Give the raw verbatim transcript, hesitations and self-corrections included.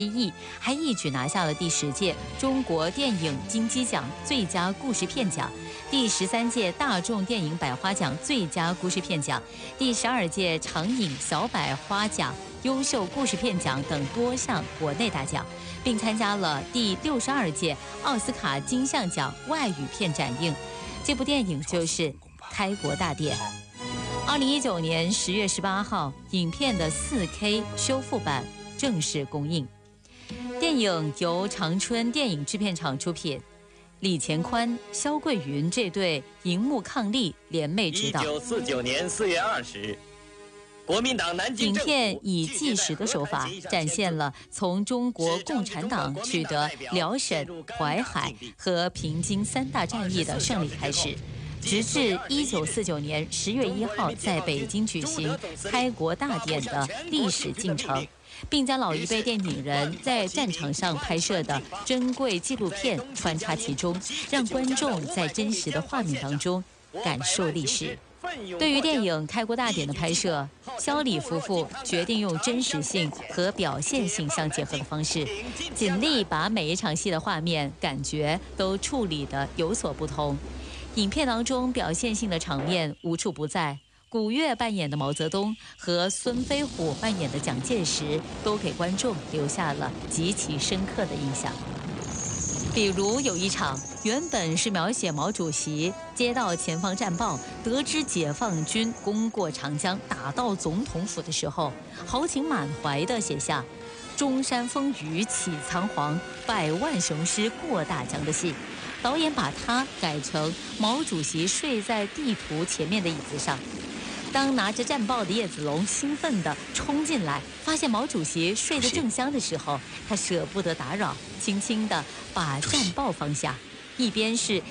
亿，还一举拿下了第十届中国电影金鸡奖最佳故事片奖、第十三届大众电影百花奖最佳故事片奖、第十二届长影小百花奖优秀故事片奖等多项国内大奖，并参加了第六十二届奥斯卡金像奖外语片展映。这部电影就是《开国大典》。二零一九年十月十八号，影片的 四K 修复版正式公映。电影由长春电影制片厂出品，李乾宽、肖桂云这对荧幕伉俪联袂指导。 一九四九年四月二十日，国民党南京影政府片以纪实的手法展现了从中国共产党取得辽沈、淮海和平津三大战役的胜利开始，直至一九四九年十月一号在北京举行开国大典的历史进程，并将老一辈电影人在战场上拍摄的珍贵纪录片穿插其中，让观众在真实的画面当中感受历史。对于电影《开国大典》的拍摄，肖李夫妇决定用真实性和表现性相结合的方式，尽力把每一场戏的画面感觉都处理得有所不同。影片当中表现性的场面无处不在，古月扮演的毛泽东和孙飞虎扮演的蒋介石都给观众留下了极其深刻的印象。比如有一场原本是描写毛主席接到前方战报，得知解放军攻过长江，打到总统府的时候，豪情满怀地写下“中山风雨起仓皇，百万雄师过大江”的戏。导演把它改成毛主席睡在地图前面的椅子上。当拿着战报的叶子龙兴奋地冲进来，发现毛主席睡得正香的时候，他舍不得打扰，轻轻地把战报放下，一边是